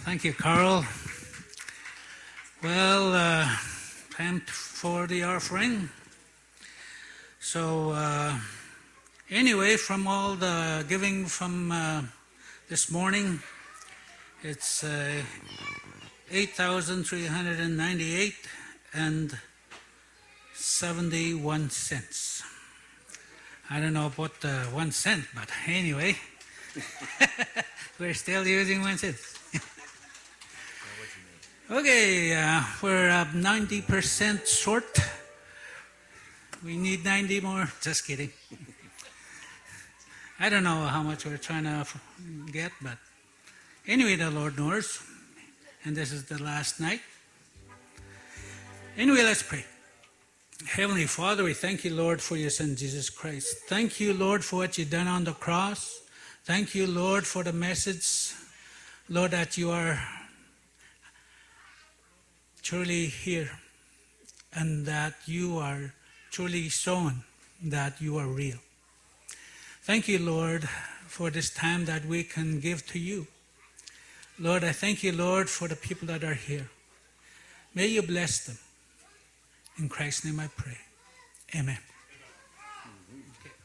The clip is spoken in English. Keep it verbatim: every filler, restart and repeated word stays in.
Thank you, Carl. Well, uh, time for the offering. So, uh, anyway, from all the giving from uh, this morning, it's uh, eight thousand three hundred ninety-eight and seventy-one cents. I don't know about the one cent, but anyway, we're still using one cent. Okay, uh, we're uh, ninety percent short. We need ninety more. Just kidding. I don't know how much we're trying to get, but anyway, the Lord knows. And this is the last night. Anyway, let's pray. Heavenly Father, we thank you, Lord, for your Son, Jesus Christ. Thank you, Lord, for what you've done on the cross. Thank you, Lord, for the message, Lord, that you are truly here and that you are truly shown that you are real. Thank you, Lord, for this time that we can give to you. Lord, I thank you, Lord, for the people that are here. May you bless them. In Christ's name I pray. Amen.